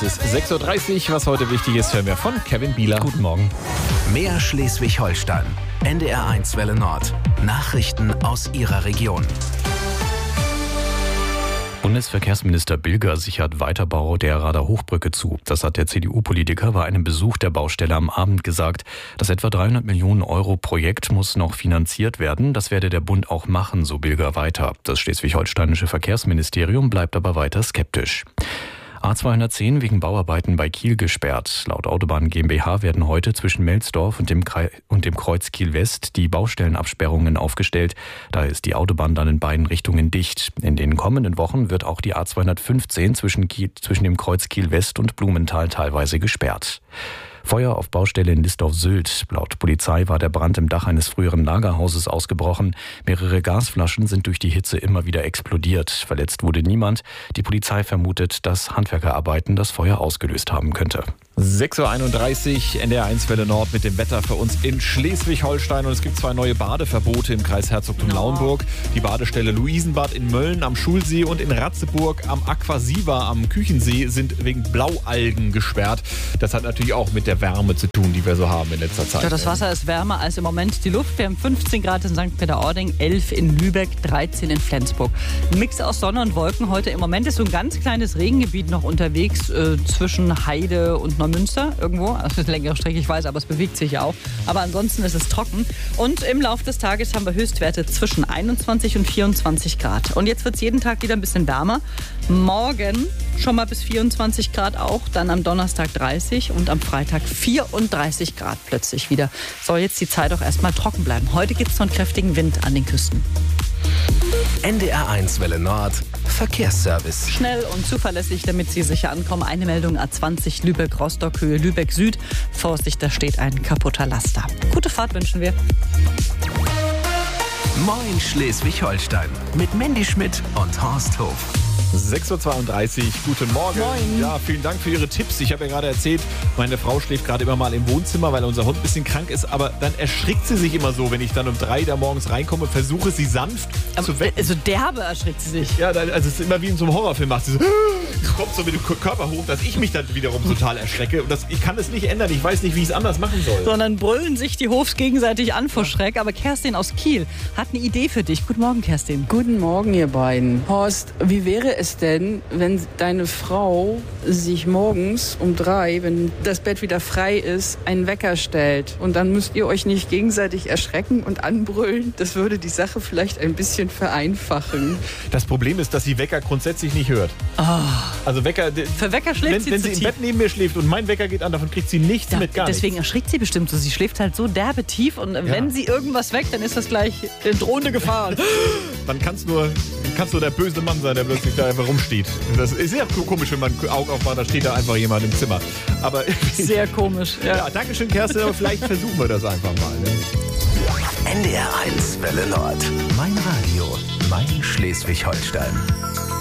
Es ist 6.30 Uhr. Was heute wichtig ist, hören wir von Kevin Bieler. Guten Morgen. Mehr Schleswig-Holstein. NDR1 Welle Nord. Nachrichten aus Ihrer Region. Bundesverkehrsminister Bilger sichert Weiterbau der Rader Hochbrücke zu. Das hat der CDU-Politiker bei einem Besuch der Baustelle am Abend gesagt. Das etwa 300 Millionen Euro Projekt muss noch finanziert werden. Das werde der Bund auch machen, so Bilger weiter. Das schleswig-holsteinische Verkehrsministerium bleibt aber weiter skeptisch. A210 wegen Bauarbeiten bei Kiel gesperrt. Laut Autobahn GmbH werden heute zwischen Melsdorf und dem Kreuz Kiel-West die Baustellenabsperrungen aufgestellt. Daher ist die Autobahn dann in beiden Richtungen dicht. In den kommenden Wochen wird auch die A215 zwischen dem Kreuz Kiel-West und Blumenthal teilweise gesperrt. Feuer auf Baustelle in Lisdorf-Sylt. Laut Polizei war der Brand im Dach eines früheren Lagerhauses ausgebrochen. Mehrere Gasflaschen sind durch die Hitze immer wieder explodiert. Verletzt wurde niemand. Die Polizei vermutet, dass Handwerkerarbeiten das Feuer ausgelöst haben könnte. 6.31 Uhr, NDR1 Welle Nord mit dem Wetter für uns in Schleswig-Holstein. Und es gibt 2 neue Badeverbote im Kreis Herzogtum-Lauenburg. Die Badestelle Luisenbad in Mölln am Schulsee und in Ratzeburg am Aquasiva am Küchensee sind wegen Blaualgen gesperrt. Das hat natürlich auch mit der Wärme zu tun, die wir so haben in letzter Zeit. Ja, das Wasser ist wärmer als im Moment die Luft. Wir haben 15 Grad in St. Peter-Ording, 11 in Lübeck, 13 in Flensburg. Ein Mix aus Sonne und Wolken heute. Im Moment ist so ein ganz kleines Regengebiet noch unterwegs zwischen Heide und Neumünster irgendwo. Das ist eine längere Strecke, ich weiß, aber es bewegt sich ja auch. Aber ansonsten ist es trocken. Und im Laufe des Tages haben wir Höchstwerte zwischen 21 und 24 Grad. Und jetzt wird es jeden Tag wieder ein bisschen wärmer. Morgen schon mal bis 24 Grad auch, dann am Donnerstag 30 und am Freitag 34 Grad plötzlich wieder. Soll jetzt die Zeit auch erstmal trocken bleiben. Heute gibt es noch einen kräftigen Wind an den Küsten. NDR1 Welle Nord. Verkehrsservice. Schnell und zuverlässig, damit Sie sicher ankommen. Eine Meldung A20 Lübeck-Rostock, Höhe Lübeck Süd. Vorsicht, da steht ein kaputter Laster. Gute Fahrt wünschen wir. Moin Schleswig-Holstein. Mit Mandy Schmidt und Horst Hof. 6.32 Uhr, guten Morgen. Moin. Ja, vielen Dank für Ihre Tipps. Ich habe ja gerade erzählt, meine Frau schläft gerade immer mal im Wohnzimmer, weil unser Hund ein bisschen krank ist. Aber dann erschrickt sie sich immer so, wenn ich dann um 3 da morgens reinkomme, versuche sie sanft zu wecken. Also derbe erschrickt sie sich. Ja, also es ist immer wie in so einem Horrorfilm. Macht sie so, kommt so mit dem Körper hoch, dass ich mich dann wiederum total erschrecke. Und ich kann es nicht ändern. Ich weiß nicht, wie ich es anders machen soll. Sondern brüllen sich die Hofs gegenseitig an vor Schreck. Aber Kerstin aus Kiel hat eine Idee für dich. Guten Morgen, Kerstin. Guten Morgen, ihr beiden. Horst, wie wäre es denn, wenn deine Frau sich morgens um 3, wenn das Bett wieder frei ist, einen Wecker stellt? Und dann müsst ihr euch nicht gegenseitig erschrecken und anbrüllen. Das würde die Sache vielleicht ein bisschen vereinfachen. Das Problem ist, dass sie Wecker grundsätzlich nicht hört. Oh. Also Wecker, Für Wecker schläft wenn sie sie zu im Bett neben mir schläft und mein Wecker geht an, davon kriegt sie nichts Ja, mit, gar deswegen nichts. erschrickt sie bestimmt so. Sie schläft halt so derbe tief und wenn sie irgendwas weckt, dann ist das gleich drohende Gefahr. Dann kannst nur der böse Mann sein, der plötzlich da einfach rumsteht. Das ist ja komisch, wenn man Augen aufmacht, da steht da einfach jemand im Zimmer. Aber Sehr komisch. ja, danke schön, Kerstin, aber vielleicht versuchen wir das einfach mal. Ne? NDR1 Welle Nord. Mein Radio. Mein Schleswig-Holstein.